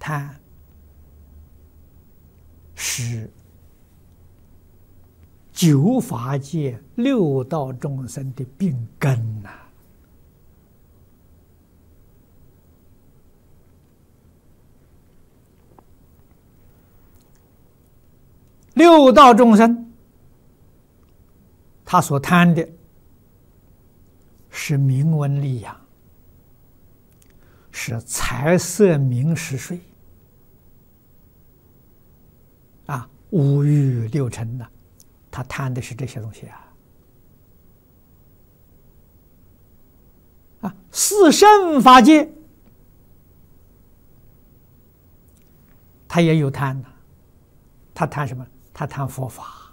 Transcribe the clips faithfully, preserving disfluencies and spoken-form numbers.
贪是九法界六道众生的病根呐、啊。六道众生，他所贪的是名闻利养，是财色名食睡啊，五欲六尘呐、啊，他贪的是这些东西啊。啊，四圣法界，他也有贪呐、啊，他贪什么？他贪佛法。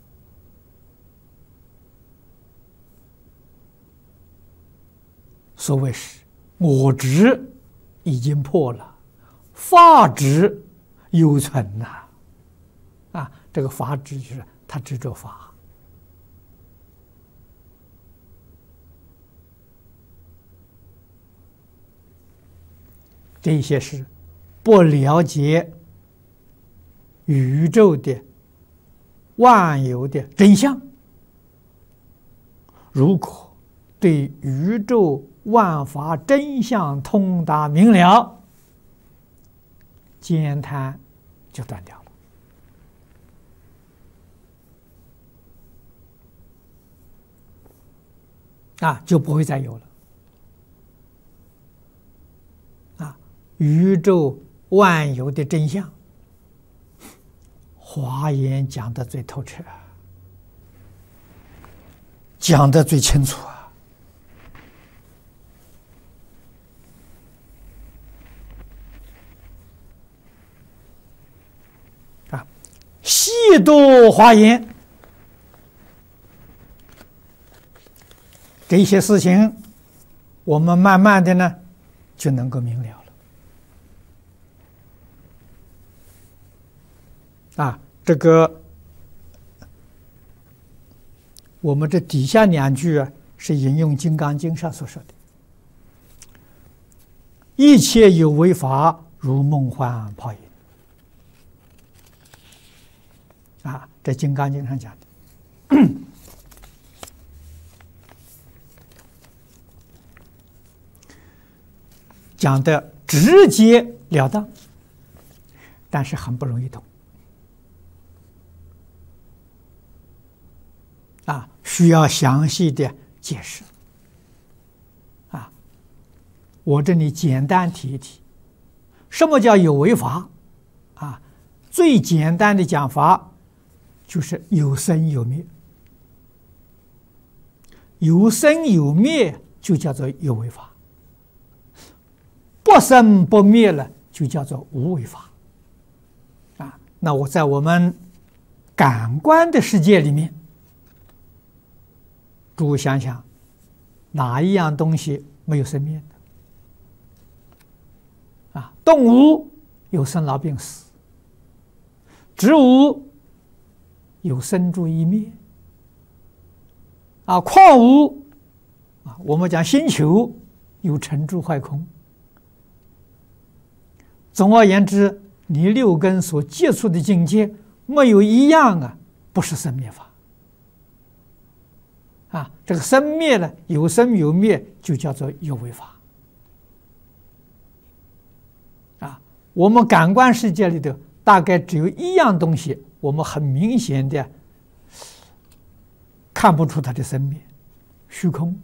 所谓是我执已经破了，法执犹存呐、啊。啊，这个法执就是他执着法。这些是不了解宇宙的万有的真相。如果对宇宙万法真相通达明了，慳贪就断掉了，啊，就不会再有了。啊，宇宙万有的真相，华严讲得最透彻，讲得最清楚啊！啊，细读华严，这些事情，我们慢慢的呢，就能够明了了。啊，这个。我们这底下两句啊，是引用《金刚经》上所说的：“一切有为法，如梦幻泡影。”啊，这《金刚经》上讲的，讲的直截了当，但是很不容易懂。啊，需要详细的解释。啊，我这里简单提一提，什么叫有为法？啊，最简单的讲法就是有生有灭，有生有灭就叫做有为法，不生不灭了就叫做无为法。啊，那我在我们感官的世界里面。诸位想想，哪一样东西没有生灭的？啊，动物有生老病死，植物有生住异灭，啊，矿物啊，我们讲星球有成住坏空。总而言之，你六根所接触的境界，没有一样啊不是生灭法。啊，这个生灭呢，有生有灭，就叫做有为法。啊，我们感官世界里头大概只有一样东西，我们很明显的看不出它的生灭，虚空。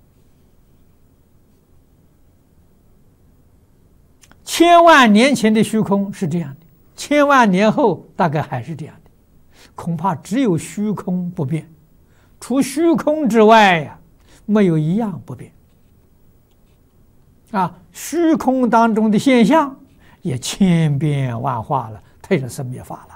千万年前的虚空是这样的，千万年后大概还是这样的，恐怕只有虚空不变。除虚空之外呀、啊，没有一样不变。啊，虚空当中的现象也千变万化了，它也是生灭法了。